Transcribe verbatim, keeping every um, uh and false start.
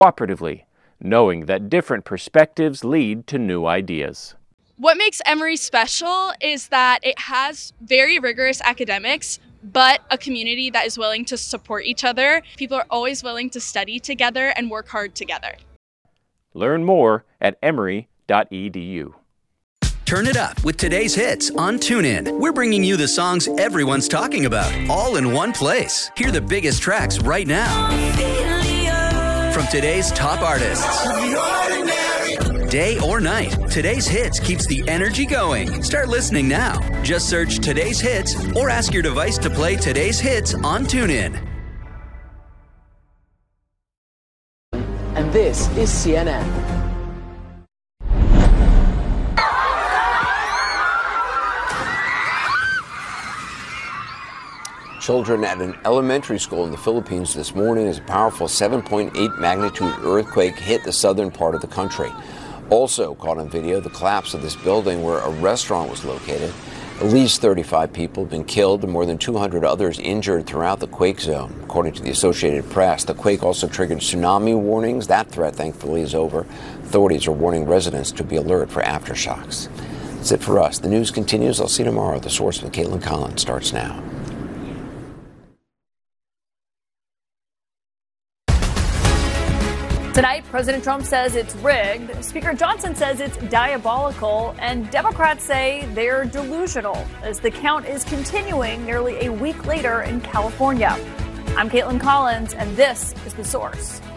cooperatively, knowing that different perspectives lead to new ideas. What makes Emory special is that it has very rigorous academics, but a community that is willing to support each other. People are always willing to study together and work hard together. Learn more at emory dot e d u. Turn it up with today's hits on TuneIn. We're bringing you the songs everyone's talking about, all in one place. Hear the biggest tracks right now from today's top artists. Day or night, today's hits keeps the energy going. Start listening now. Just search Today's Hits or ask your device to play Today's Hits on TuneIn. And this is C N N. Children at an elementary school in the Philippines this morning as a powerful seven point eight magnitude earthquake hit the southern part of the country. Also caught on video, the collapse of this building where a restaurant was located. At least thirty-five people have been killed and more than two hundred others injured throughout the quake zone. According to the Associated Press, the quake also triggered tsunami warnings. That threat, thankfully, is over. Authorities are warning residents to be alert for aftershocks. That's it for us. The news continues. I'll see you tomorrow. The Source with Caitlin Collins starts now. Tonight, President Trump says it's rigged, Speaker Johnson says it's diabolical, and Democrats say they're delusional as the count is continuing nearly a week later in California. I'm Caitlin Collins, and this is The Source.